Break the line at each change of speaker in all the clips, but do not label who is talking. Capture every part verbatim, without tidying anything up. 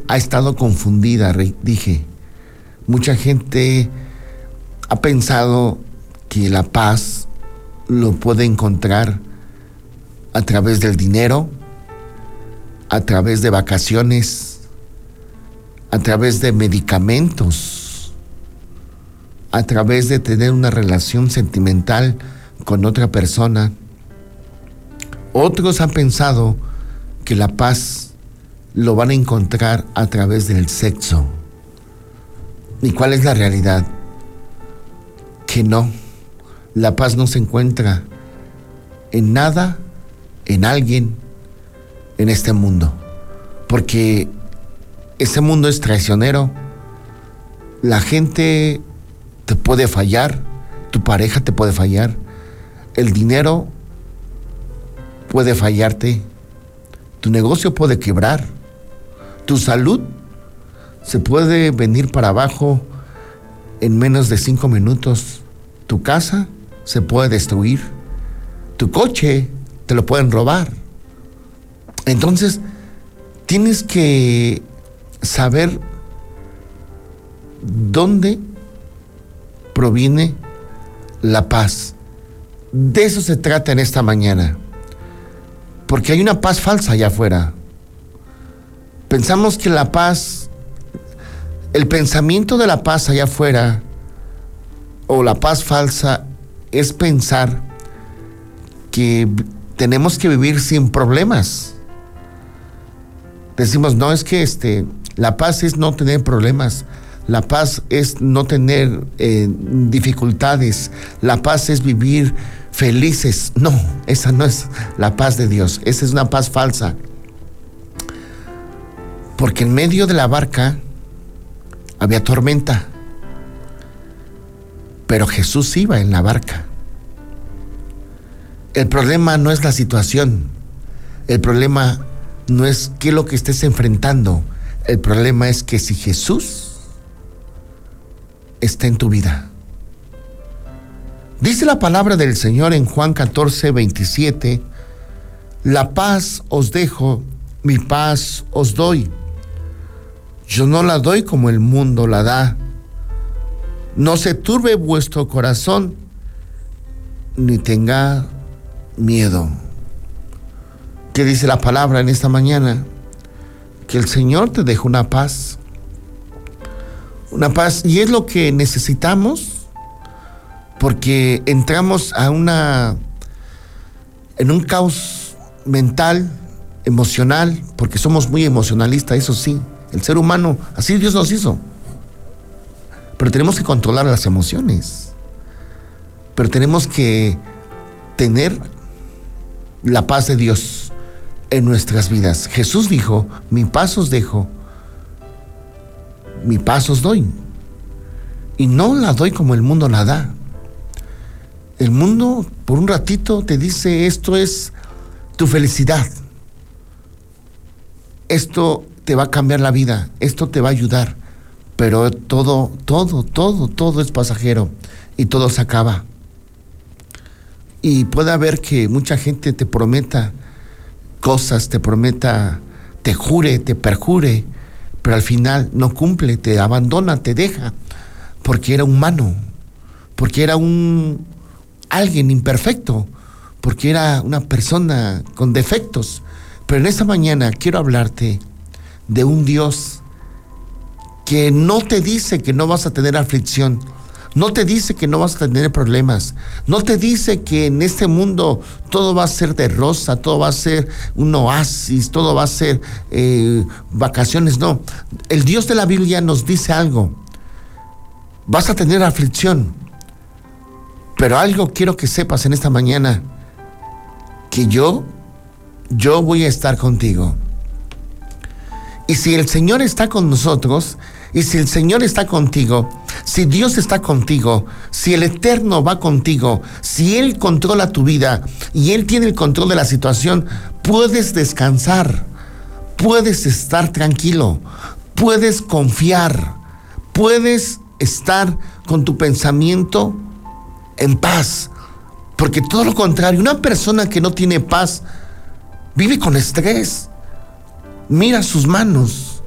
ha estado confundida, dije. Mucha gente ha pensado que la paz lo puede encontrar a través del dinero, a través de vacaciones, a través de medicamentos, a través de tener una relación sentimental con otra persona. Otros han pensado que la paz lo van a encontrar a través del sexo. ¿Y cuál es la realidad? Que no, la paz no se encuentra en nada, en alguien, en este mundo, porque ese mundo es traicionero. La gente te puede fallar, tu pareja te puede fallar, el dinero puede fallarte, tu negocio puede quebrar, tu salud se puede venir para abajo en menos de cinco minutos, tu casa se puede destruir, tu coche te lo pueden robar. Entonces, tienes que saber dónde proviene la paz. De eso se trata en esta mañana. Porque hay una paz falsa allá afuera. Pensamos que la paz, el pensamiento de la paz allá afuera, o la paz falsa, es pensar que tenemos que vivir sin problemas. Decimos, no, es que este, la paz es no tener problemas. La paz es no tener eh, dificultades. La paz es vivir felices. No, esa no es la paz de Dios. Esa es una paz falsa. Porque en medio de la barca había tormenta. Pero Jesús iba en la barca. El problema no es la situación. El problema no es qué es lo que estés enfrentando. El problema es que si Jesús está en tu vida. Dice la palabra del Señor en Juan catorce, veintisiete: la paz os dejo, mi paz os doy. Yo no la doy como el mundo la da. No se turbe vuestro corazón, ni tenga miedo. ¿Qué dice la palabra en esta mañana? Que el Señor te deja una paz. Una paz, y es lo que necesitamos, porque entramos a una, en un caos mental, emocional, porque somos muy emocionalistas, eso sí, el ser humano, así Dios nos hizo. Pero tenemos que controlar las emociones. Pero tenemos que tener la paz de Dios en nuestras vidas. Jesús dijo, mi paz os dejo, mi paz os doy. Y no la doy como el mundo la da. El mundo por un ratito te dice, esto es tu felicidad. Esto te va a cambiar la vida, esto te va a ayudar. Pero todo, todo, todo, todo es pasajero y todo se acaba. Y puede haber que mucha gente te prometa cosas, te prometa, te jure, te perjure, pero al final no cumple, te abandona, te deja, porque era humano, porque era un alguien imperfecto, porque era una persona con defectos. Pero en esta mañana quiero hablarte de un Dios que no te dice que no vas a tener aflicción, no te dice que no vas a tener problemas, no te dice que en este mundo todo va a ser de rosa, todo va a ser un oasis, todo va a ser eh, vacaciones. No, el Dios de la Biblia nos dice algo: vas a tener aflicción, pero algo quiero que sepas en esta mañana, que yo, yo voy a estar contigo. Y si el Señor está con nosotros, y si el Señor está contigo, si Dios está contigo, si el Eterno va contigo, si Él controla tu vida y Él tiene el control de la situación, puedes descansar, puedes estar tranquilo, puedes confiar, puedes estar con tu pensamiento en paz. Porque todo lo contrario, una persona que no tiene paz vive con estrés. Mira sus manos,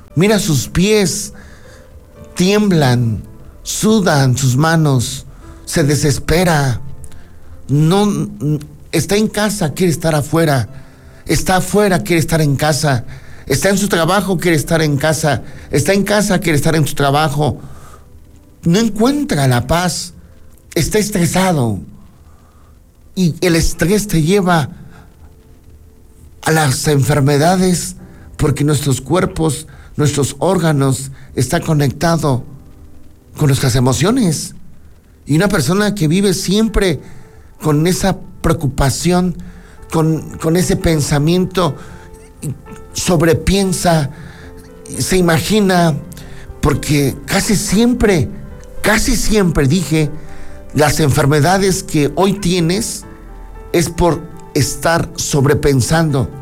Mira sus pies, tiemblan, sudan sus manos, se desespera. No, está en casa, quiere estar afuera. Está afuera, quiere estar en casa. Está en su trabajo, quiere estar en casa. Está en casa, quiere estar en su trabajo. No encuentra la paz. Está estresado. Y el estrés te lleva a las enfermedades, porque nuestros cuerpos, nuestros órganos están conectados con nuestras emociones. Y una persona que vive siempre con esa preocupación, con, con ese pensamiento, sobrepiensa, se imagina, porque casi siempre, casi siempre dije, las enfermedades que hoy tienes es por estar sobrepensando.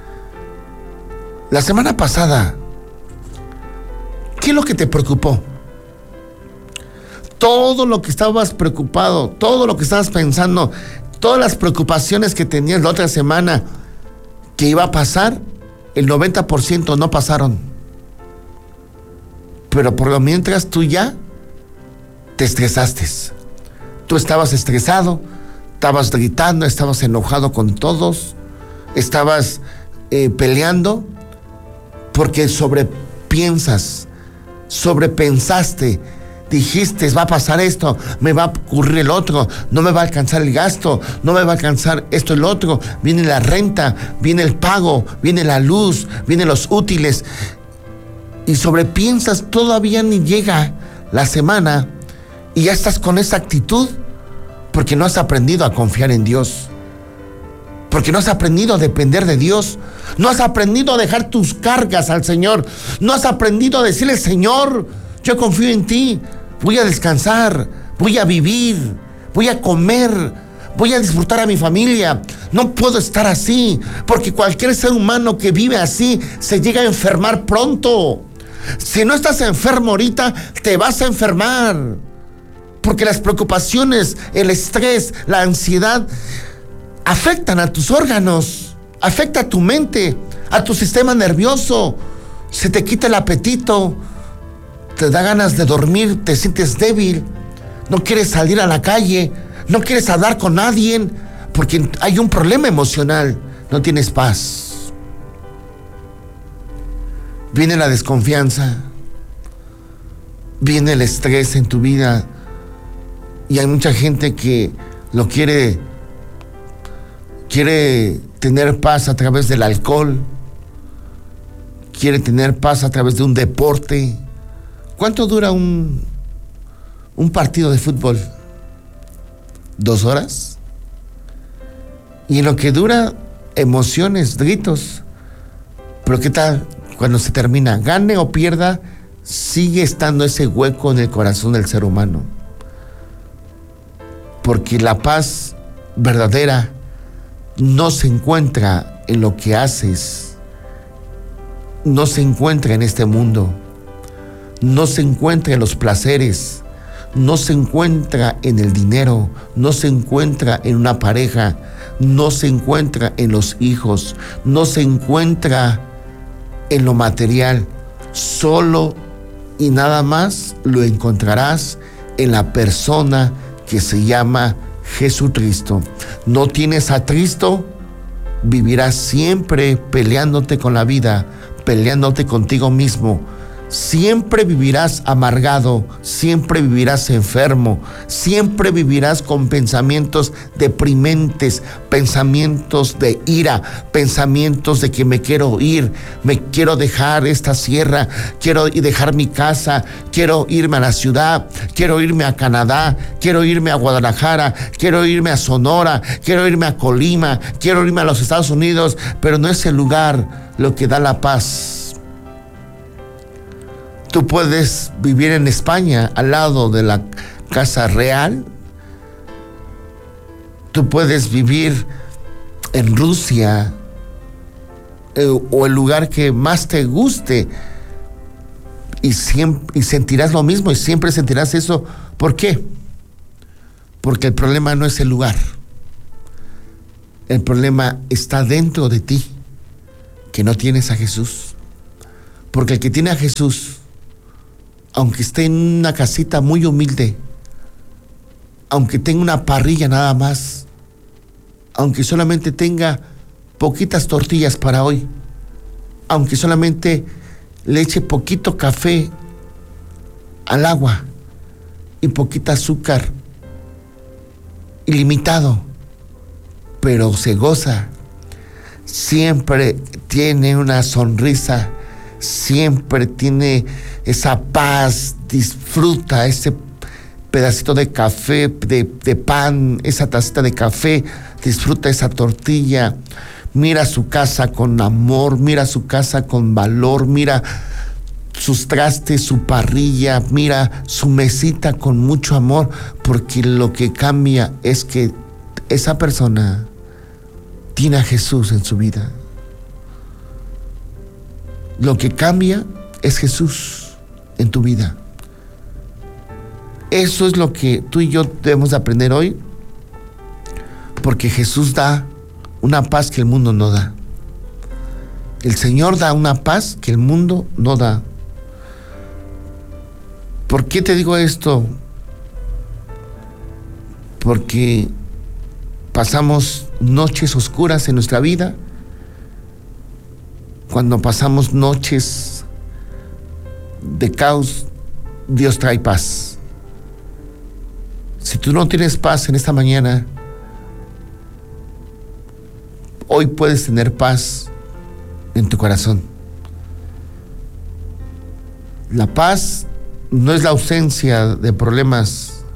La semana pasada, ¿qué es lo que te preocupó? Todo lo que estabas preocupado, todo lo que estabas pensando, todas las preocupaciones que tenías la otra semana que iba a pasar, el noventa por ciento no pasaron. Pero por lo mientras tú ya te estresaste. Tú estabas estresado, estabas gritando, estabas enojado con todos, estabas eh, peleando, porque sobrepiensas, sobrepensaste, dijiste, va a pasar esto, me va a ocurrir el otro, no me va a alcanzar el gasto, no me va a alcanzar esto, el otro, viene la renta, viene el pago, viene la luz, vienen los útiles, y sobrepiensas, todavía ni llega la semana, y ya estás con esa actitud, porque no has aprendido a confiar en Dios, porque no has aprendido a depender de Dios, no has aprendido a dejar tus cargas al Señor, no has aprendido a decirle, Señor, yo confío en ti, voy a descansar, voy a vivir, voy a comer, voy a disfrutar a mi familia. No puedo estar así, porque cualquier ser humano que vive así se llega a enfermar pronto. Si no estás enfermo ahorita, te vas a enfermar, porque las preocupaciones, el estrés, la ansiedad afectan a tus órganos, afecta a tu mente, a tu sistema nervioso. Se te quita el apetito, te da ganas de dormir, te sientes débil, no quieres salir a la calle, no quieres hablar con nadie, porque hay un problema emocional, no tienes paz. Viene la desconfianza, viene el estrés en tu vida, y hay mucha gente que lo quiere, quiere tener paz a través del alcohol, quiere tener paz a través de un deporte. ¿Cuánto dura un, un partido de fútbol? ¿Dos horas? Y en lo que dura, emociones, gritos. Pero ¿qué tal cuando se termina? Gane o pierda, sigue estando ese hueco en el corazón del ser humano. Porque la paz verdadera no se encuentra en lo que haces, no se encuentra en este mundo, no se encuentra en los placeres, no se encuentra en el dinero, no se encuentra en una pareja, no se encuentra en los hijos, no se encuentra en lo material. Solo y nada más lo encontrarás en la persona que se llama Jesucristo. No tienes a Cristo, vivirás siempre peleándote con la vida, peleándote contigo mismo. Siempre vivirás amargado, siempre vivirás enfermo, siempre vivirás con pensamientos deprimentes, pensamientos de ira, pensamientos de que me quiero ir, me quiero dejar esta sierra, quiero dejar mi casa, quiero irme a la ciudad, quiero irme a Canadá, quiero irme a Guadalajara, quiero irme a Sonora, quiero irme a Colima, quiero irme a los Estados Unidos, pero no es el lugar lo que da la paz. Tú puedes vivir en España, al lado de la Casa Real. Tú puedes vivir en Rusia, eh, o el lugar que más te guste, y, siempre, y sentirás lo mismo, y siempre sentirás eso. ¿Por qué? Porque el problema no es el lugar. El problema está dentro de ti, que no tienes a Jesús. Porque el que tiene a Jesús, aunque esté en una casita muy humilde, aunque tenga una parrilla nada más, aunque solamente tenga poquitas tortillas para hoy, aunque solamente le eche poquito café al agua y poquita azúcar, ilimitado, pero se goza, siempre tiene una sonrisa, siempre tiene esa paz, disfruta ese pedacito de café, de, de pan, esa tacita de café, disfruta esa tortilla, mira su casa con amor, mira su casa con valor, mira sus trastes, su parrilla, mira su mesita con mucho amor, porque lo que cambia es que esa persona tiene a Jesús en su vida. Lo que cambia es Jesús en tu vida. Eso es lo que tú y yo debemos de aprender hoy, porque Jesús da una paz que el mundo no da. El Señor da una paz que el mundo no da. ¿Por qué te digo esto? Porque pasamos noches oscuras en nuestra vida. Cuando pasamos noches de caos, Dios trae paz. Si tú no tienes paz en esta mañana, hoy puedes tener paz en tu corazón. La paz no es la ausencia de problemas.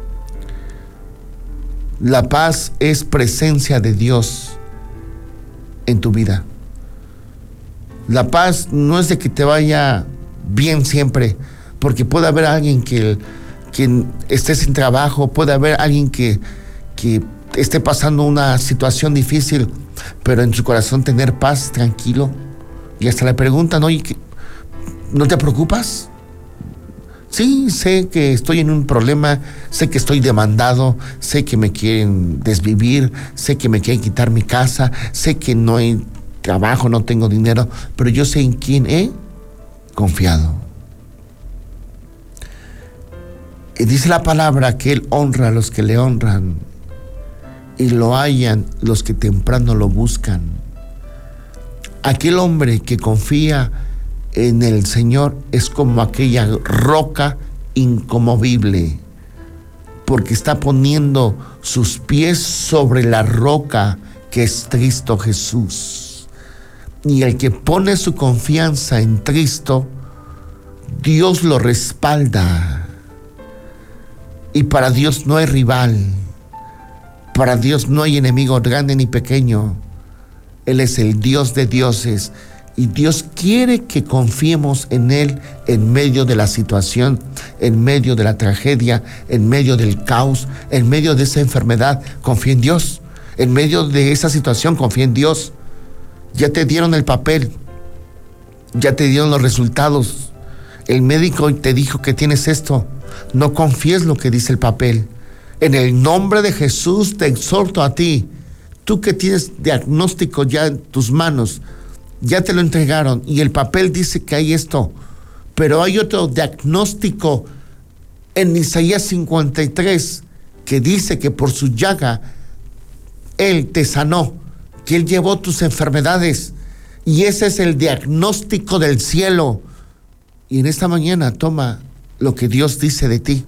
La paz es presencia de Dios en tu vida. La paz no es de que te vaya bien siempre, porque puede haber alguien que, que esté sin trabajo, puede haber alguien que, que esté pasando una situación difícil, pero en su corazón tener paz, tranquilo. Y hasta le preguntan, oye, ¿no te preocupas? Sí, sé que estoy en un problema, sé que estoy demandado, sé que me quieren desvivir, sé que me quieren quitar mi casa, sé que no hay trabajo, no tengo dinero, pero yo sé en quién he confiado. Y dice la palabra que Él honra a los que le honran y lo hallan los que temprano lo buscan. Aquel hombre que confía en el Señor es como aquella roca inconmovible, porque está poniendo sus pies sobre la roca que es Cristo Jesús. Y el que pone su confianza en Cristo, Dios lo respalda. Y para Dios no hay rival, para Dios no hay enemigo grande ni pequeño. Él es el Dios de dioses. Y Dios quiere que confiemos en Él en medio de la situación, en medio de la tragedia, en medio del caos, en medio de esa enfermedad. Confía en Dios. En medio de esa situación, confía en Dios. Ya te dieron el papel. Ya te dieron los resultados. El médico te dijo que tienes esto. No confíes lo que dice el papel. En el nombre de Jesús te exhorto a ti. Tú que tienes diagnóstico ya en tus manos, ya te lo entregaron y el papel dice que hay esto, pero hay otro diagnóstico en Isaías cincuenta y tres que dice que por su llaga Él te sanó, que Él llevó tus enfermedades, y ese es el diagnóstico del cielo. Y en esta mañana toma lo que Dios dice de ti,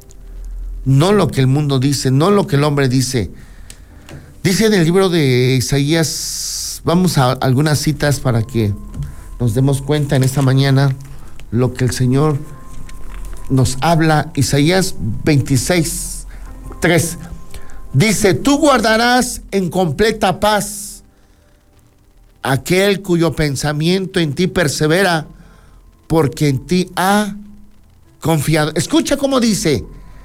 no lo que el mundo dice, no lo que el hombre dice. Dice en el libro de Isaías, vamos a algunas citas para que nos demos cuenta en esta mañana lo que el Señor nos habla. Isaías veintiséis, tres. Dice, tú guardarás en completa paz aquel cuyo pensamiento en ti persevera, porque en ti ha confiado. Escucha cómo dice,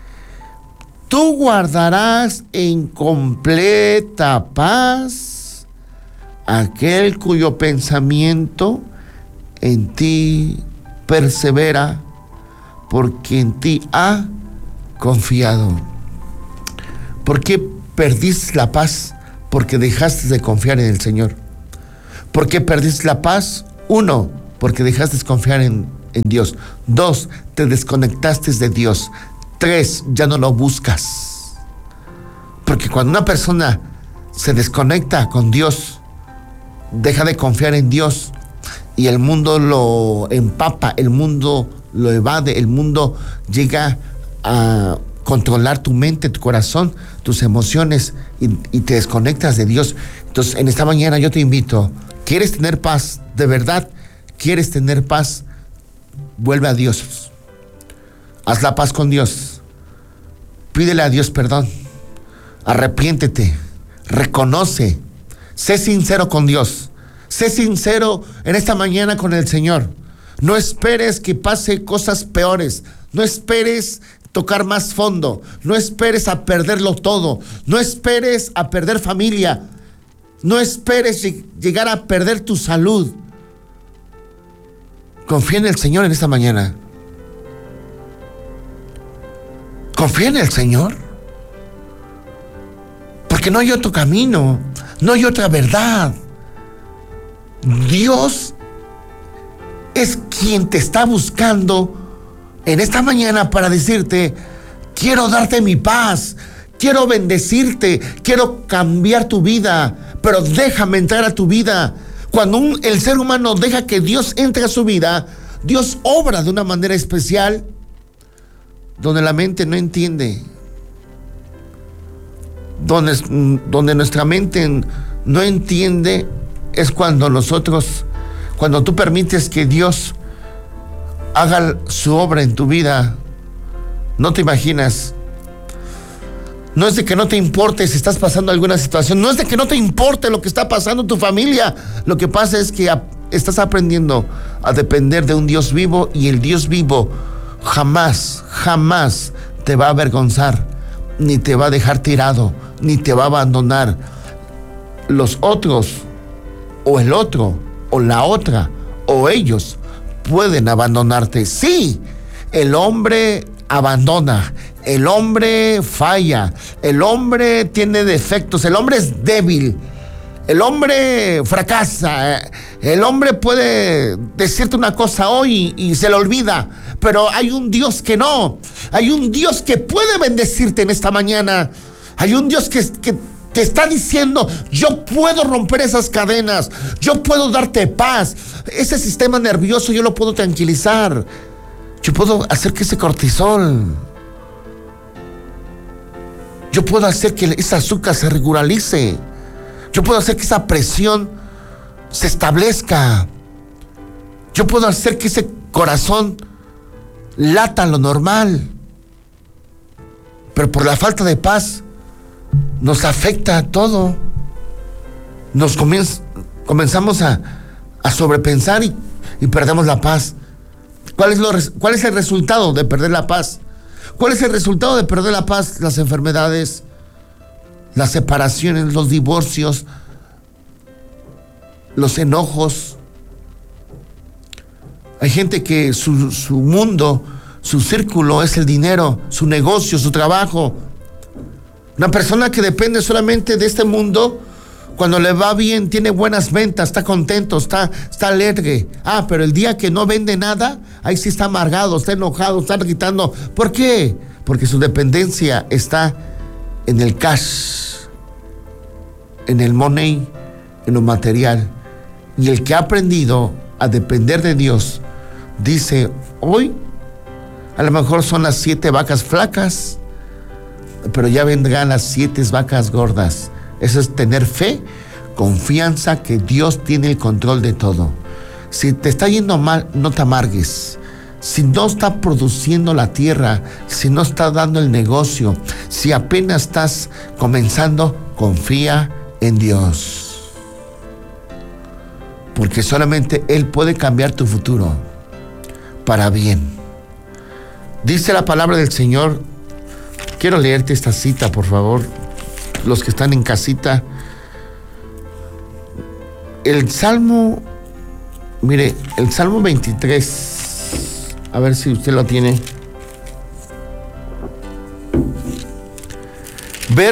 tú guardarás en completa paz aquel cuyo pensamiento en ti persevera, porque en ti ha confiado. ¿Por qué perdiste la paz? Porque dejaste de confiar en el Señor. ¿Por qué perdiste la paz? Uno, porque dejaste de confiar en, en Dios. Dos, te desconectaste de Dios. Tres, ya no lo buscas. Porque cuando una persona se desconecta con Dios, deja de confiar en Dios y el mundo lo empapa, el mundo lo evade, el mundo llega a controlar tu mente, tu corazón, tus emociones y, y te desconectas de Dios. Entonces, en esta mañana yo te invito, ¿quieres tener paz? ¿De verdad quieres tener paz? Vuelve a Dios. Haz la paz con Dios. Pídele a Dios perdón. Arrepiéntete. Reconoce. Sé sincero con Dios. Sé sincero en esta mañana con el Señor. No esperes que pase cosas peores. No esperes tocar más fondo. No esperes a perderlo todo. No esperes a perder familia. No esperes llegar a perder tu salud. Confía en el Señor en esta mañana. Confía en el Señor. Porque no hay otro camino. No hay otra verdad. Dios es quien te está buscando en esta mañana para decirte: quiero darte mi paz, quiero bendecirte, quiero cambiar tu vida, pero déjame entrar a tu vida. Cuando un, el ser humano deja que Dios entre a su vida, Dios obra de una manera especial, donde la mente no entiende, donde, donde nuestra mente no entiende, es cuando nosotros, cuando tú permites que Dios haga su obra en tu vida. No te imaginas. No es de que no te importe si estás pasando alguna situación, no es de que no te importe lo que está pasando en tu familia. Lo que pasa es que a, estás aprendiendo a depender de un Dios vivo, y el Dios vivo jamás, jamás te va a avergonzar, ni te va a dejar tirado, ni te va a abandonar. Los otros, o el otro, o la otra, o ellos pueden abandonarte. Sí, el hombre abandona, el hombre falla, el hombre tiene defectos, el hombre es débil, el hombre fracasa, el hombre puede decirte una cosa hoy y, y se le olvida, pero hay un Dios que no, hay un Dios que puede bendecirte en esta mañana, hay un Dios que, que te está diciendo: yo puedo romper esas cadenas, yo puedo darte paz, ese sistema nervioso yo lo puedo tranquilizar, yo puedo hacer que ese cortisol, yo puedo hacer que ese azúcar se regularice, yo puedo hacer que esa presión se establezca, yo puedo hacer que ese corazón lata lo normal. Pero por la falta de paz nos afecta a todo. Nos comienz, comenzamos a, a sobrepensar y, y perdemos la paz. ¿Cuál es, lo, ¿Cuál es el resultado de perder la paz? ¿Cuál es el resultado de perder la paz? Las enfermedades, las separaciones, los divorcios, los enojos. Hay gente que su, su mundo, su círculo es el dinero, su negocio, su trabajo. Una persona que depende solamente de este mundo, cuando le va bien, tiene buenas ventas, está contento, está, está alegre. Ah, pero el día que no vende nada, ahí sí está amargado, está enojado, está gritando. ¿Por qué? Porque su dependencia está en el cash, en el money, en lo material. Y el que ha aprendido a depender de Dios, dice: hoy a lo mejor son las siete vacas flacas, pero ya vendrán las siete vacas gordas. Eso es tener fe, confianza que Dios tiene el control de todo. Si te está yendo mal, no te amargues. Si no está produciendo la tierra, si no está dando el negocio, si apenas estás comenzando, confía en Dios. Porque solamente Él puede cambiar tu futuro para bien. Dice la palabra del Señor. Quiero leerte esta cita, por favor. Los que están en casita. El Salmo, mire, el Salmo veintitrés. A ver si usted lo tiene.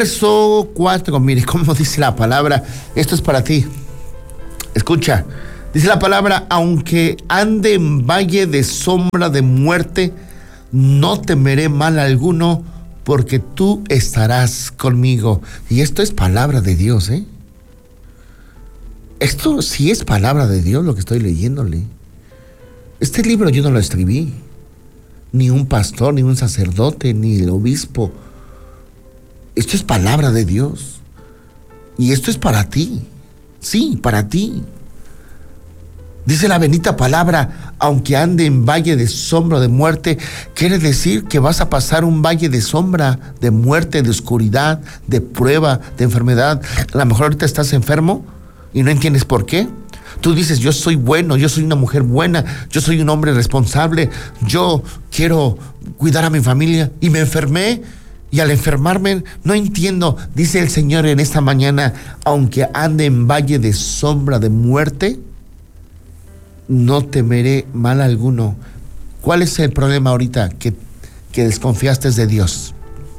Verso cuatro, mire cómo dice la palabra. Esto es para ti. Escucha. Dice la palabra, aunque ande en valle de sombra de muerte, no temeré mal alguno, porque tú estarás conmigo. Y esto es palabra de Dios, ¿eh? Esto sí es palabra de Dios lo que estoy leyéndole. Este libro yo no lo escribí. Ni un pastor, ni un sacerdote, ni el obispo. Esto es palabra de Dios. Y esto es para ti. Sí, para ti. Dice la bendita palabra, aunque ande en valle de sombra de muerte, quiere decir que vas a pasar un valle de sombra, de muerte, de oscuridad, de prueba, de enfermedad. A lo mejor ahorita estás enfermo y no entiendes por qué. Tú dices, yo soy bueno, yo soy una mujer buena, yo soy un hombre responsable, yo quiero cuidar a mi familia y me enfermé. Y al enfermarme, no entiendo, dice el Señor en esta mañana, aunque ande en valle de sombra de muerte, no temeré mal alguno. ¿Cuál es el problema ahorita? Que, que desconfiaste de Dios.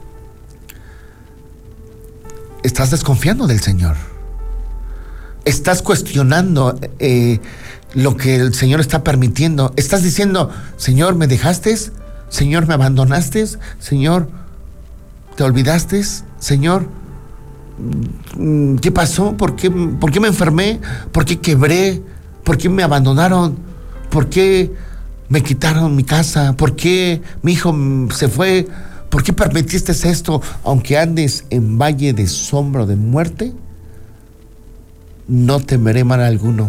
Estás desconfiando del Señor. Estás cuestionando eh, lo que el Señor está permitiendo. Estás diciendo, Señor, ¿me dejaste? Señor, ¿me abandonaste? Señor, ¿te olvidaste? Señor, ¿qué pasó? ¿Por qué, por qué me enfermé? ¿Por qué quebré? ¿Por qué me abandonaron? ¿Por qué me quitaron mi casa? ¿Por qué mi hijo se fue? ¿Por qué permitiste esto? Aunque andes en valle de sombra de muerte, no temeré mal alguno.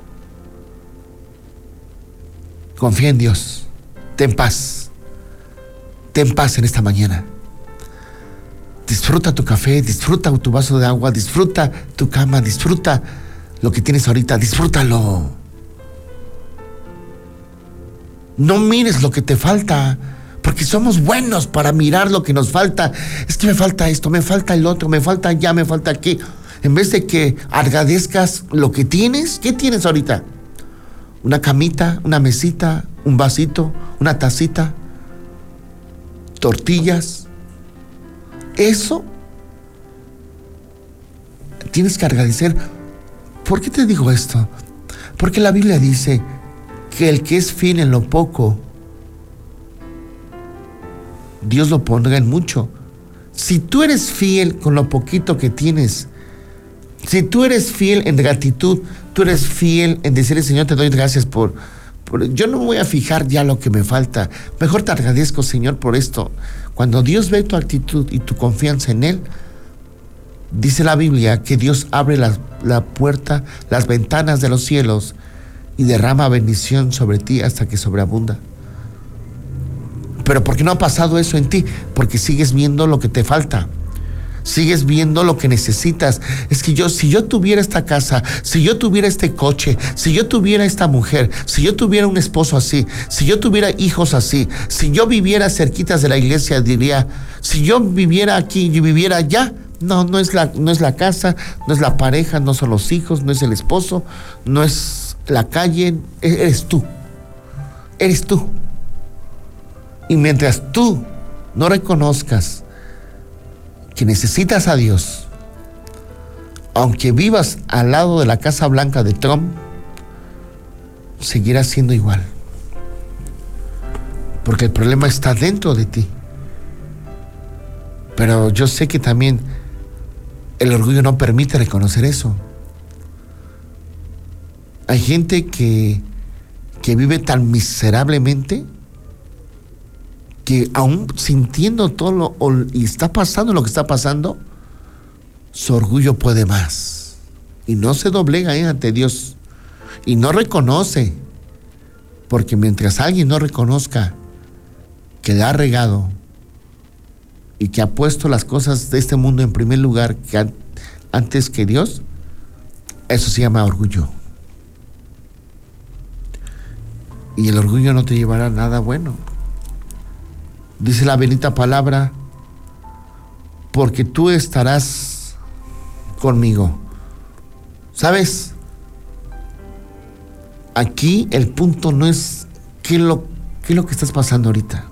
Confía en Dios. Ten paz. Ten paz en esta mañana. Disfruta tu café, disfruta tu vaso de agua, disfruta tu cama, disfruta lo que tienes ahorita, disfrútalo. No mires lo que te falta, porque somos buenos para mirar lo que nos falta. Es que me falta esto, me falta el otro, me falta allá, me falta aquí. En vez de que agradezcas lo que tienes, ¿qué tienes ahorita? Una camita, una mesita, un vasito, una tacita, tortillas. Eso tienes que agradecer. ¿Por qué te digo esto? Porque la Biblia dice que el que es fiel en lo poco, Dios lo pondrá en mucho. Si tú eres fiel con lo poquito que tienes, si tú eres fiel en gratitud, tú eres fiel en decirle, Señor, te doy gracias por, por... Yo no me voy a fijar ya lo que me falta. Mejor te agradezco, Señor, por esto. Cuando Dios ve tu actitud y tu confianza en Él, dice la Biblia que Dios abre la, la puerta, las ventanas de los cielos y derrama bendición sobre ti hasta que sobreabunda. Pero ¿por qué no ha pasado eso en ti? Porque sigues viendo lo que te falta. Sigues viendo lo que necesitas. Es que yo, si yo tuviera esta casa, si yo tuviera este coche, si yo tuviera esta mujer, si yo tuviera un esposo así, si yo tuviera hijos así, si yo viviera cerquitas de la iglesia, diría, si yo viviera aquí, yo viviera allá. No, no es la, no es la casa, no es la pareja, no son los hijos, no es el esposo, no es la calle, eres tú. Eres tú. Y mientras tú no reconozcas que necesitas a Dios, aunque vivas al lado de la Casa Blanca de Trump, seguirás siendo igual. Porque el problema está dentro de ti. Pero yo sé que también el orgullo no permite reconocer eso. Hay gente que, que vive tan miserablemente que aún sintiendo todo lo, y está pasando lo que está pasando, su orgullo puede más. Y no se doblega eh, ante Dios. Y no reconoce. Porque mientras alguien no reconozca que le ha regado y que ha puesto las cosas de este mundo en primer lugar que an- antes que Dios, eso se llama orgullo. Y el orgullo no te llevará a nada bueno. Dice la bendita palabra, porque tú estarás conmigo. ¿Sabes? Aquí el punto no es qué es lo, qué es lo que estás pasando ahorita.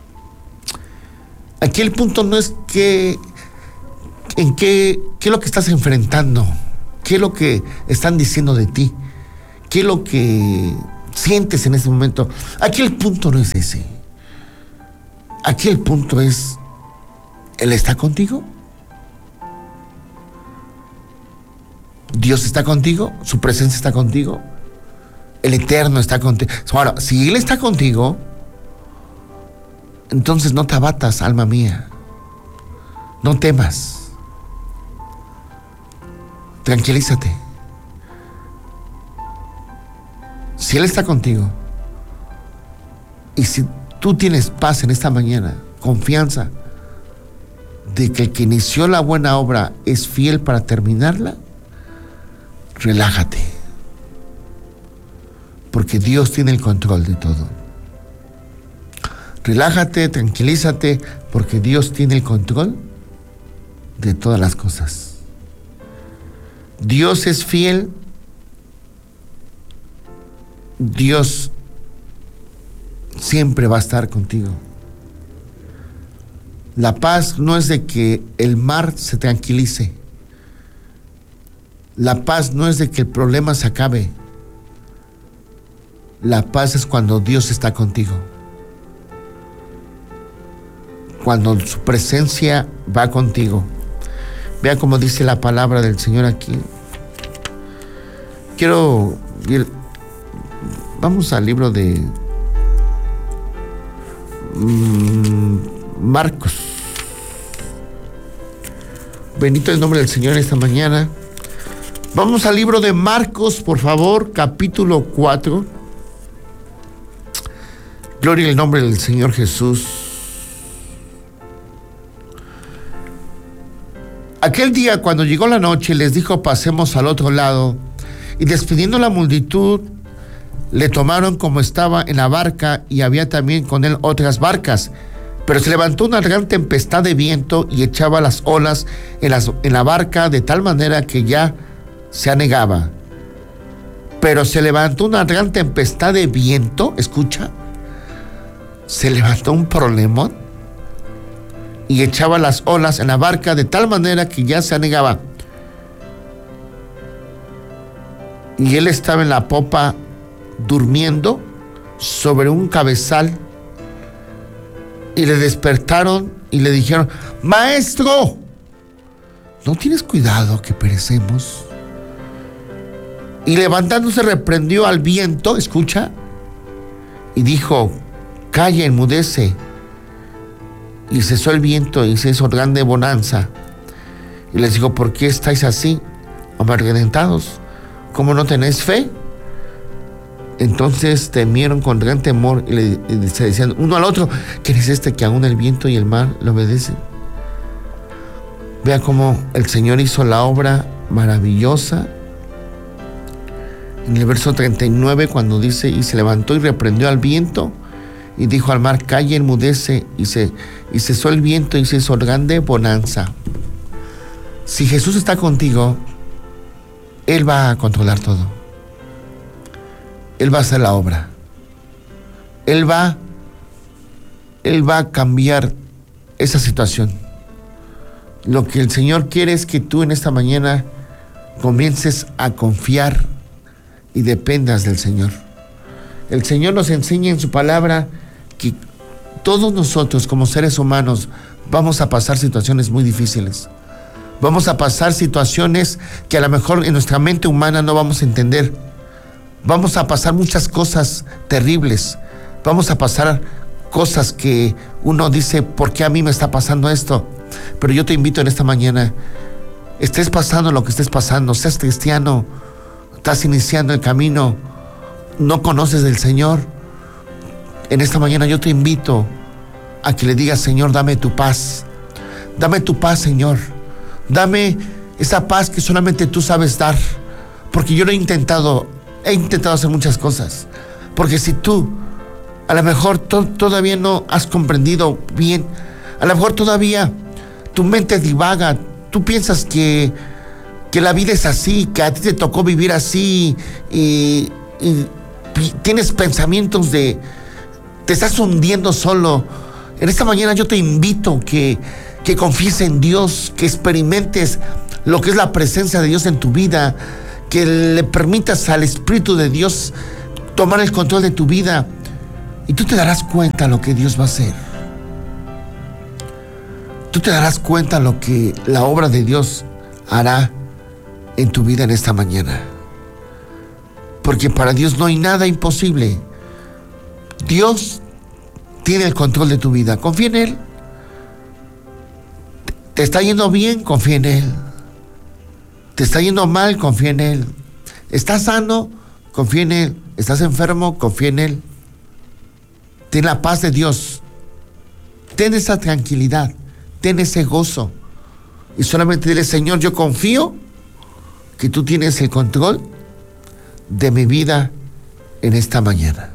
Aquí el punto no es qué, en qué, qué es lo que estás enfrentando, qué es lo que están diciendo de ti, ¿Qué es lo que sientes en ese momento? Aquí el punto no es ese. Aquí el punto es, ¿Él está contigo? ¿Dios está contigo? ¿Su presencia está contigo? ¿El Eterno está contigo? Ahora, si Él está contigo, entonces no te abatas, alma mía. No temas. Tranquilízate. Si Él está contigo, y si tú tienes paz en esta mañana, confianza de que el que inició la buena obra es fiel para terminarla, relájate, porque Dios tiene el control de todo. Relájate, tranquilízate, porque Dios tiene el control de todas las cosas. Dios es fiel. Dios siempre va a estar contigo. La paz no es de que el mar se tranquilice. La paz no es de que el problema se acabe. La paz es cuando Dios está contigo. Cuando su presencia va contigo. Vea cómo dice la palabra del Señor aquí. Quiero ir, vamos al libro de mmm, Marcos. Bendito el nombre del Señor esta mañana. Vamos al libro de Marcos, por favor, capítulo cuatro. Gloria al nombre del Señor Jesús. Aquel día, cuando llegó la noche, les dijo: pasemos al otro lado. Y despidiendo la multitud, le tomaron como estaba en la barca, y había también con él otras barcas. Pero se levantó una gran tempestad de viento y echaba las olas en, las, en la barca de tal manera que ya se anegaba. Pero se levantó una gran tempestad de viento, escucha, se levantó un problemón y echaba las olas en la barca de tal manera que ya se anegaba. Y él estaba en la popa durmiendo sobre un cabezal. Y le despertaron y le dijeron: Maestro, ¿no tienes cuidado que perecemos? Y levantándose reprendió al viento, escucha, y dijo: Calla, enmudece. Y cesó el viento y se hizo grande bonanza. Y les dijo: ¿por qué estáis así, amedrentados? ¿Cómo no tenéis fe? Entonces temieron con gran temor y, le, y se decían uno al otro: ¿quién es este que aún el viento y el mar le obedecen? Vea cómo el Señor hizo la obra maravillosa. En el verso treinta y nueve, cuando dice: y se levantó y reprendió al viento y dijo al mar: calla, enmudece. Y, se, y cesó el viento y se hizo grande bonanza. Si Jesús está contigo, Él va a controlar todo. Él va a hacer la obra. Él va, Él va a cambiar esa situación. Lo que el Señor quiere es que tú en esta mañana comiences a confiar y dependas del Señor. El Señor nos enseña en su palabra que todos nosotros como seres humanos vamos a pasar situaciones muy difíciles. Vamos a pasar situaciones que a lo mejor en nuestra mente humana no vamos a entender. Vamos a pasar muchas cosas terribles. Vamos a pasar cosas que uno dice: ¿por qué a mí me está pasando esto? Pero yo te invito en esta mañana, estés pasando lo que estés pasando, seas cristiano, estás iniciando el camino, no conoces del Señor. En esta mañana yo te invito a que le digas: Señor, dame tu paz. Dame tu paz, Señor. Dame esa paz que solamente tú sabes dar. Porque yo lo he intentado. He intentado hacer muchas cosas. Porque si tú a lo mejor to- todavía no has comprendido bien, a lo mejor todavía tu mente divaga, tú piensas que, que la vida es así, que a ti te tocó vivir así, y, y, y tienes pensamientos de, te estás hundiendo solo. En esta mañana yo te invito que, que confíes en Dios, que experimentes lo que es la presencia de Dios en tu vida, que le permitas al Espíritu de Dios tomar el control de tu vida, y tú te darás cuenta lo que Dios va a hacer. Tú te darás cuenta lo que la obra de Dios hará en tu vida en esta mañana. Porque para Dios no hay nada imposible. Dios tiene el control de tu vida. Confía en Él. Te está yendo bien, confía en Él. Te está yendo mal, confía en Él. Estás sano, confía en Él. Estás enfermo, confía en Él. Ten la paz de Dios. Ten esa tranquilidad. Ten ese gozo. Y solamente dile: Señor, yo confío que tú tienes el control de mi vida en esta mañana.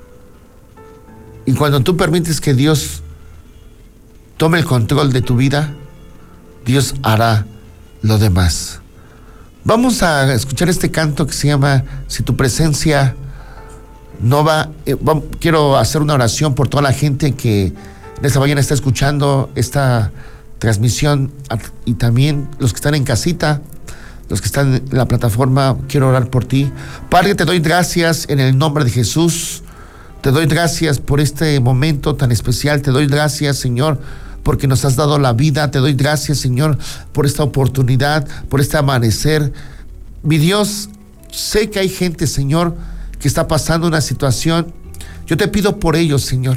Y cuando tú permites que Dios tome el control de tu vida, Dios hará lo demás. Vamos a escuchar este canto que se llama Si tu presencia no va. Eh, vamos, quiero hacer una oración por toda la gente que en esta mañana está escuchando esta transmisión, y también los que están en casita, los que están en la plataforma. Quiero orar por ti. Padre, te doy gracias en el nombre de Jesús. Te doy gracias por este momento tan especial. Te doy gracias, Señor, porque nos has dado la vida. Te doy gracias, Señor, por esta oportunidad, por este amanecer. Mi Dios, sé que hay gente, Señor, que está pasando una situación. Yo te pido por ellos, Señor.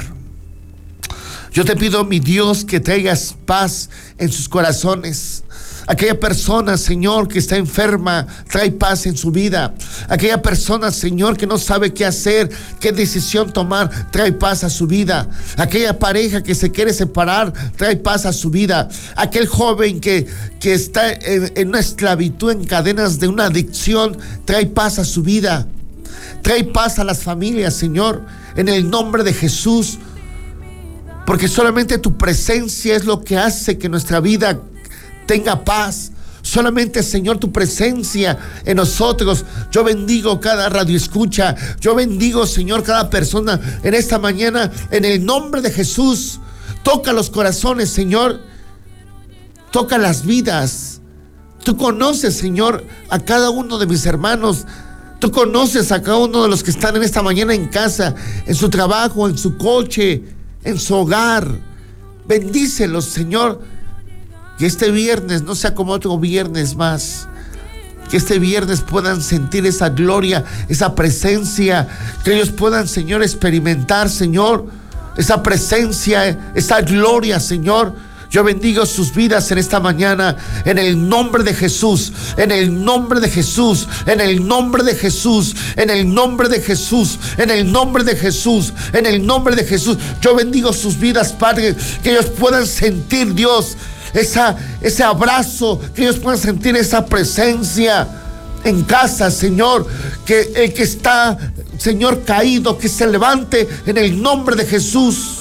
Yo te pido, mi Dios, que traigas paz en sus corazones. Aquella persona, Señor, que está enferma, trae paz en su vida. Aquella persona, Señor, que no sabe qué hacer, qué decisión tomar, trae paz a su vida. Aquella pareja que se quiere separar, trae paz a su vida. Aquel joven que, que está en, en una esclavitud, en cadenas de una adicción, trae paz a su vida. Trae paz a las familias, Señor, en el nombre de Jesús. Porque solamente tu presencia es lo que hace que nuestra vida tenga paz. Solamente, Señor, tu presencia en nosotros. Yo bendigo cada radio escucha. Yo bendigo, Señor, cada persona en esta mañana, en el nombre de Jesús. Toca los corazones, Señor. Toca las vidas. Tú conoces, Señor, a cada uno de mis hermanos. Tú conoces a cada uno de los que están en esta mañana en casa, en su trabajo, en su coche, en su hogar. Bendícelos, Señor. Que este viernes no sea como otro viernes más. Que este viernes puedan sentir esa gloria, esa presencia. Que ellos puedan, Señor, experimentar, Señor, esa presencia, esa gloria, Señor. Yo bendigo sus vidas en esta mañana, en el nombre de Jesús, en el nombre de Jesús, en el nombre de Jesús, en el nombre de Jesús, en el nombre de Jesús, en el nombre de Jesús. Yo bendigo sus vidas, Padre, que ellos puedan sentir, Dios, esa, ese abrazo, que ellos puedan sentir esa presencia en casa, Señor. Que el que está, Señor, caído, que se levante en el nombre de Jesús.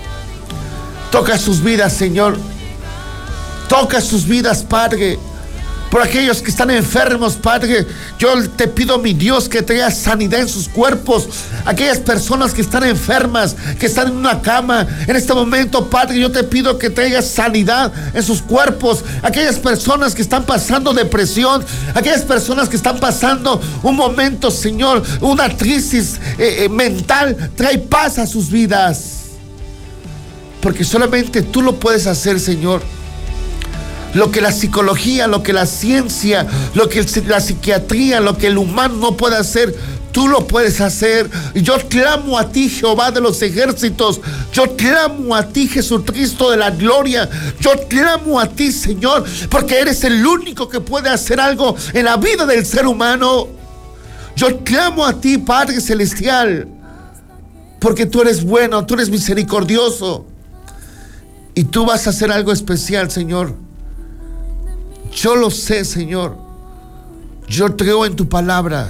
Toca sus vidas, Señor. Toca sus vidas, Padre. Por aquellos que están enfermos, Padre, yo te pido, mi Dios, que traiga sanidad en sus cuerpos. Aquellas personas que están enfermas, que están en una cama, en este momento, Padre, yo te pido que traiga sanidad en sus cuerpos. Aquellas personas que están pasando depresión, aquellas personas que están pasando un momento, Señor, una crisis eh, eh, mental, trae paz a sus vidas. Porque solamente tú lo puedes hacer, Señor. Lo que la psicología, lo que la ciencia, lo que la psiquiatría, lo que el humano no puede hacer, tú lo puedes hacer. Y yo clamo a ti, Jehová de los ejércitos. Yo clamo a ti, Jesucristo de la gloria. Yo clamo a ti, Señor, porque eres el único que puede hacer algo en la vida del ser humano. Yo clamo a ti, Padre Celestial, porque tú eres bueno, tú eres misericordioso. Y tú vas a hacer algo especial, Señor. Yo lo sé, Señor. Yo creo en tu palabra.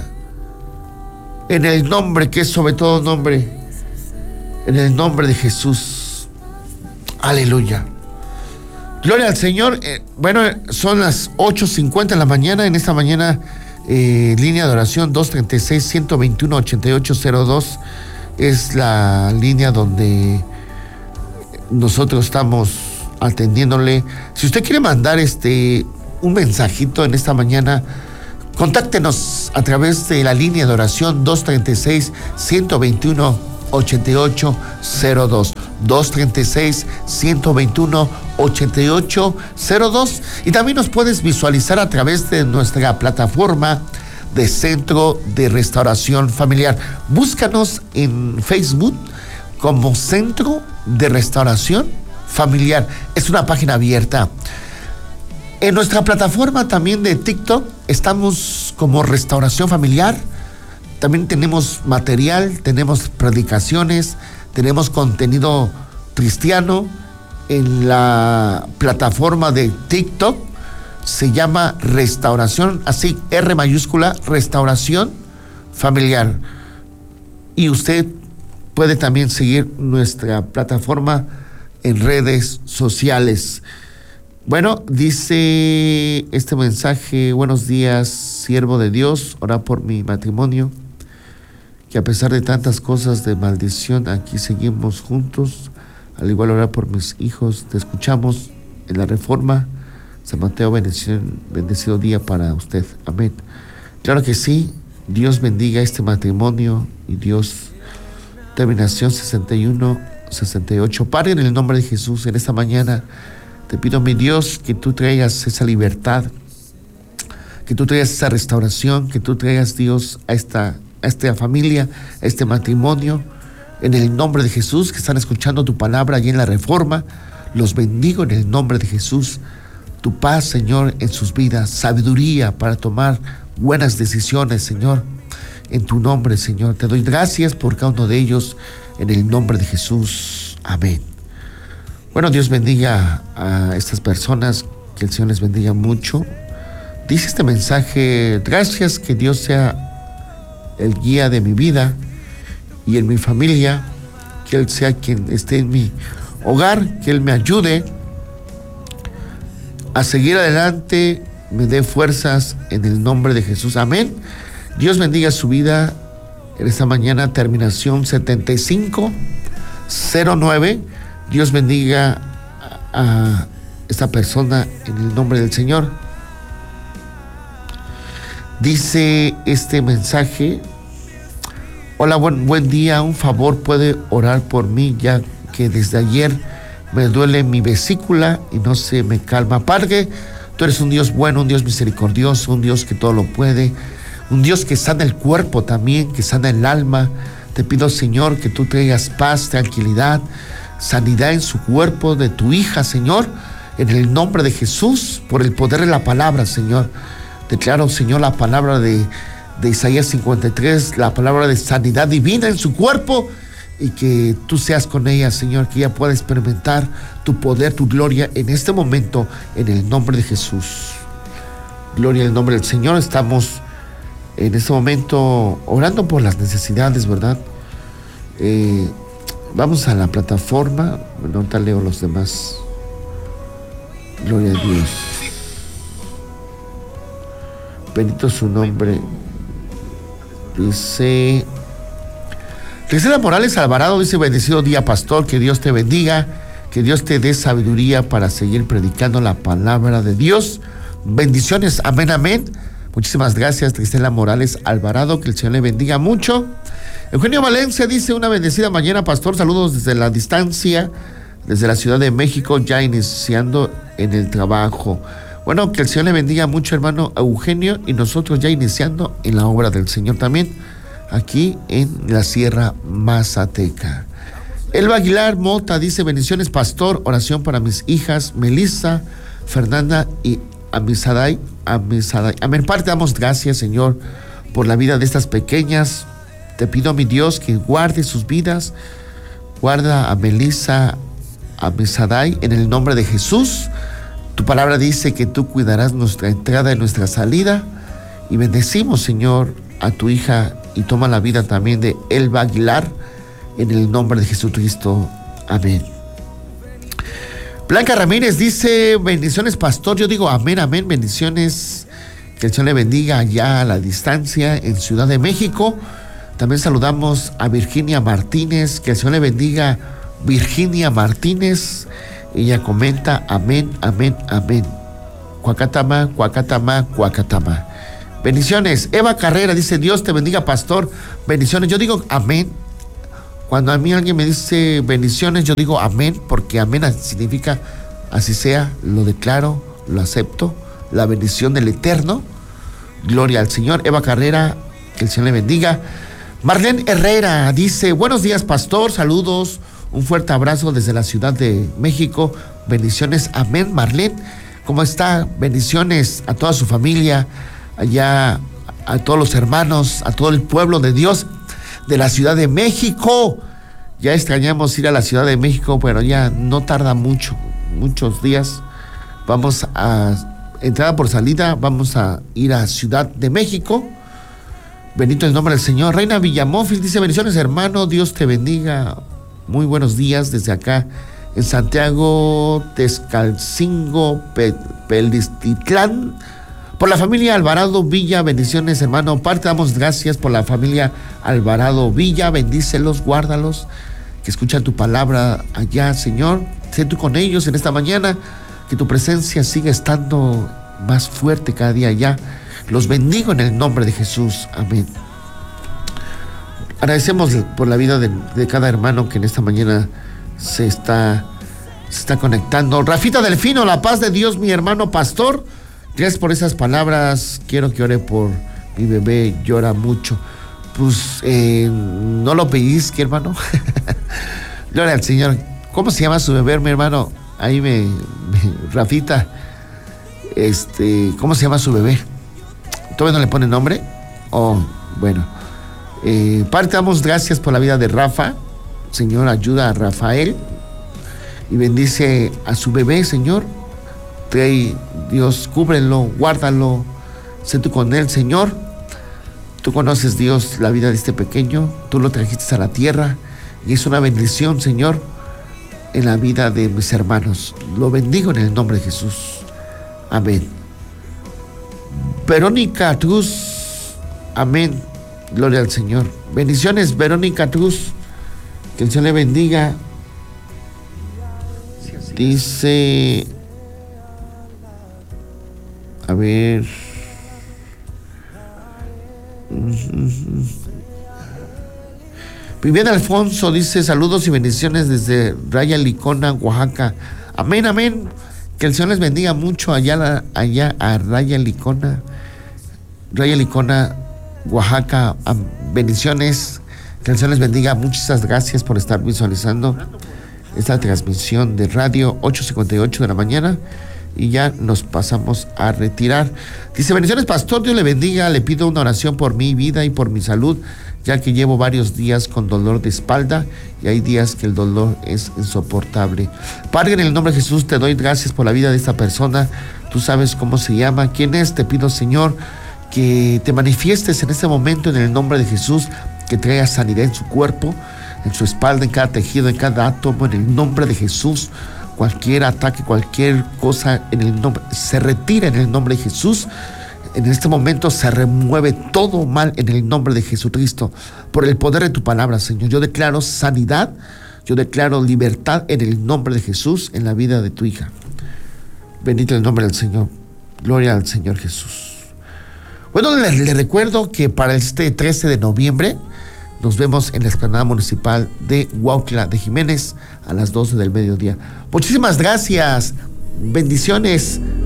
En el nombre que es sobre todo nombre. En el nombre de Jesús. Aleluya. Gloria al Señor. Eh, bueno, son las ocho cincuenta de la mañana. En esta mañana, eh, línea de oración dos treinta y seis, ciento veintiuno, ochenta y ocho cero dos. Es la línea donde nosotros estamos atendiéndole. Si usted quiere mandar este un mensajito en esta mañana, Contáctenos a través de la línea de oración dos treinta y seis, ciento veintiuno, ochenta y ocho cero dos. dos treinta y seis, ciento veintiuno, ochenta y ocho cero dos. Y también nos puedes visualizar a través de nuestra plataforma de Centro de Restauración Familiar. Búscanos en Facebook como Centro de Restauración Familiar. Es una página abierta. En nuestra plataforma también de TikTok estamos como Restauración Familiar. También tenemos material, tenemos predicaciones, tenemos contenido cristiano. En la plataforma de TikTok se llama Restauración, así R mayúscula, Restauración Familiar. Y usted puede también seguir nuestra plataforma en redes sociales. Bueno, dice este mensaje: buenos días, siervo de Dios, ora por mi matrimonio, que a pesar de tantas cosas de maldición, aquí seguimos juntos. Al igual orar por mis hijos. Te escuchamos en la Reforma. San Mateo, bendición, bendecido día para usted. Amén. Claro que sí. Dios bendiga este matrimonio y Dios. Terminación sesenta y uno, sesenta y ocho. Padre, en el nombre de Jesús, en esta mañana te pido, mi Dios, que tú traigas esa libertad, que tú traigas esa restauración, que tú traigas, Dios, a esta, a esta familia, a este matrimonio. En el nombre de Jesús, que están escuchando tu palabra allí en la Reforma, los bendigo en el nombre de Jesús. Tu paz, Señor, en sus vidas, sabiduría para tomar buenas decisiones, Señor. En tu nombre, Señor, te doy gracias por cada uno de ellos, en el nombre de Jesús. Amén. Bueno, Dios bendiga a estas personas, que el Señor les bendiga mucho. Dice este mensaje: gracias, que Dios sea el guía de mi vida y en mi familia, que Él sea quien esté en mi hogar, que Él me ayude a seguir adelante, me dé fuerzas en el nombre de Jesús. Amén. Dios bendiga su vida en esta mañana, terminación setenta y cinco cero nueve. Dios bendiga a, a esta persona en el nombre del Señor. Dice este mensaje: hola, buen, buen día, un favor, puede orar por mí, ya que desde ayer me duele mi vesícula y no se me calma. Padre, tú eres un Dios bueno, un Dios misericordioso, un Dios que todo lo puede, un Dios que sana el cuerpo también, que sana el alma. Te pido, Señor, que tú traigas paz, tranquilidad, sanidad en su cuerpo de tu hija, Señor, en el nombre de Jesús, por el poder de la palabra, Señor. Declaro, Señor, la palabra de, de Isaías cincuenta y tres, la palabra de sanidad divina en su cuerpo, y que tú seas con ella, Señor, que ella pueda experimentar tu poder, tu gloria en este momento, en el nombre de Jesús. Gloria al nombre del Señor. Estamos en este momento orando por las necesidades, ¿verdad? Eh, vamos a la plataforma. Bueno, ahorita leo los demás. Gloria a Dios. Bendito su nombre. Dice Cristina Morales Alvarado, dice: bendecido día, pastor, que Dios te bendiga, que Dios te dé sabiduría para seguir predicando la palabra de Dios. Bendiciones, amén, amén. Muchísimas gracias, Cristina Morales Alvarado, que el Señor le bendiga mucho. Eugenio Valencia dice: una bendecida mañana, pastor, saludos desde la distancia, desde la Ciudad de México, ya iniciando en el trabajo. Bueno, que el Señor le bendiga mucho, hermano Eugenio, y nosotros ya iniciando en la obra del Señor también, aquí en la Sierra Mazateca. Elba Aguilar Mota dice: bendiciones, pastor, oración para mis hijas Melissa, Fernanda y Amisaday, Amisaday. Amén. Parte damos gracias, Señor, por la vida de estas pequeñas. Te pido, mi Dios, que guarde sus vidas. Guarda a Melissa, a Amisaday, en el nombre de Jesús. Tu palabra dice que tú cuidarás nuestra entrada y nuestra salida. Y bendecimos, Señor, a tu hija, y toma la vida también de Elba Aguilar, en el nombre de Jesucristo. Amén. Blanca Ramírez dice: bendiciones, pastor. Yo digo amén, amén, bendiciones. Que el Señor le bendiga allá a la distancia en Ciudad de México. También saludamos a Virginia Martínez. Que el Señor le bendiga, Virginia Martínez. Ella comenta: amén, amén, amén. Cuacatama, cuacatama, cuacatama. Bendiciones. Eva Carrera dice, Dios te bendiga, pastor. Bendiciones. Yo digo amén. Cuando a mí alguien me dice bendiciones, yo digo amén, porque amén significa así sea, lo declaro, lo acepto, la bendición del Eterno. Gloria al Señor. Eva Carrera, que el Señor le bendiga. Marlene Herrera dice, buenos días, pastor, saludos, un fuerte abrazo desde la Ciudad de México. Bendiciones, amén. Marlene, ¿cómo está? Bendiciones a toda su familia, allá a todos los hermanos, a todo el pueblo de Dios de la Ciudad de México. Ya extrañamos ir a la Ciudad de México, pero ya no tarda mucho, muchos días. Vamos a, entrada por salida, vamos a ir a Ciudad de México. Bendito el nombre del Señor. Reina Villamófil dice, bendiciones, hermano, Dios te bendiga. Muy buenos días desde acá en Santiago, Texcalcingo, Pe Pelistitlán. Por la familia Alvarado Villa, bendiciones, hermano. Parte damos gracias por la familia Alvarado Villa, bendícelos, guárdalos, que escuchan tu palabra allá, Señor. Sé tú con ellos en esta mañana, que tu presencia siga estando más fuerte cada día allá. Los bendigo en el nombre de Jesús, amén. Agradecemos por la vida de, de cada hermano que en esta mañana se está, se está conectando. Rafita Delfino, la paz de Dios, mi hermano pastor. Gracias por esas palabras. Quiero que ore por mi bebé, llora mucho. Pues eh, no lo pellizque, hermano. Gloria al Señor. ¿Cómo se llama su bebé, mi hermano? Ahí me, me Rafita, este, ¿cómo se llama su bebé? ¿Todavía no le pone nombre? Oh, bueno. Eh, parte damos gracias por la vida de Rafa. Señor, ayuda a Rafael y bendice a su bebé, Señor. Trae, Dios, cúbrelo, guárdalo, sé tú con él, Señor. Tú conoces, Dios, la vida de este pequeño, tú lo trajiste a la tierra y es una bendición, Señor, en la vida de mis hermanos. Lo bendigo en el nombre de Jesús, amén. Verónica Cruz, amén, gloria al Señor. Bendiciones, Verónica Cruz, que el Señor le bendiga. Dice, a ver, Viviana Alfonso dice, saludos y bendiciones desde Raya Licona, Oaxaca. Amén, amén. Que el Señor les bendiga mucho allá, allá a Raya Licona, Raya Licona, Oaxaca. Bendiciones. Que el Señor les bendiga. Muchas gracias por estar visualizando esta transmisión de radio, ocho cincuenta y ocho de la mañana. Y ya nos pasamos a retirar. Dice, bendiciones, pastor, Dios le bendiga. Le pido una oración por mi vida y por mi salud, ya que llevo varios días con dolor de espalda y hay días que el dolor es insoportable. Padre, en el nombre de Jesús te doy gracias por la vida de esta persona. Tú sabes cómo se llama, quién es. Te pido, Señor, que te manifiestes en este momento en el nombre de Jesús, que traiga sanidad en su cuerpo, en su espalda, en cada tejido, en cada átomo, en el nombre de Jesús. Cualquier ataque, cualquier cosa en el nombre, se retira en el nombre de Jesús. En este momento se remueve todo mal en el nombre de Jesucristo. Por el poder de tu palabra, Señor. Yo declaro sanidad, yo declaro libertad en el nombre de Jesús en la vida de tu hija. Bendito el nombre del Señor. Gloria al Señor Jesús. Bueno, le, le recuerdo que para este trece de noviembre nos vemos en la explanada municipal de Huautla de Jiménez a las doce del mediodía. Muchísimas gracias. Bendiciones.